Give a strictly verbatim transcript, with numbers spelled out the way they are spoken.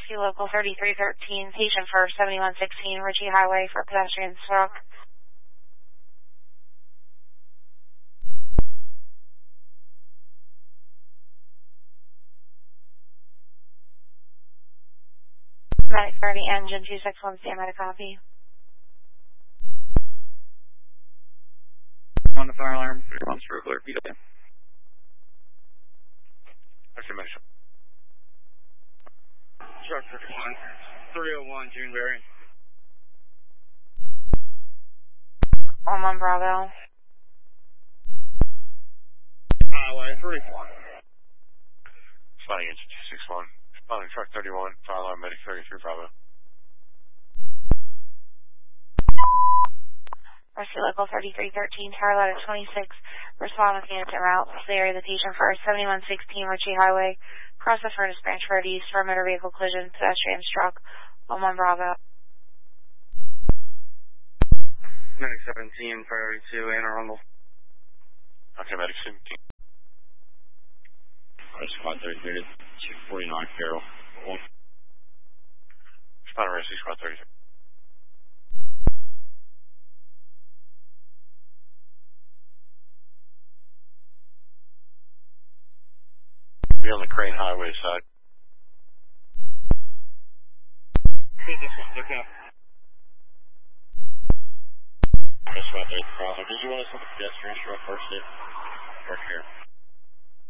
Rescue Local thirty-three thirteen, patient for seventy-one sixteen Ritchie Highway for pedestrian struck. Medic thirty, engine two six one, stand by to copy. On the fire alarm, three one for clear P W. Estimation. Truck fifty-one, three oh one, Juneberry. one one Bravo. Highway, three one. Spotting engine two six one. Spotting truck thirty-one, fire alarm medic thirty-three Bravo. Rescue Local thirty-three thirteen, Tower Ladder twenty-six, respond with units en route to the area of the patient for seventy-one sixteen Ritchie Highway, across the Furnace Branch Road East for a motor vehicle collision, pedestrian struck, one one Bravo. Medic seventeen, priority two, Anne Arundel. Okay, medic seventeen. Alright, squad thirty-three to two forty-nine, Carroll. One. Spotting rescue squad thirty-three. Be on the Crane Highway side. Okay. Alright, squad thirty-three, Bravo. Did you want us on the pedestrian struck first hit? Right here.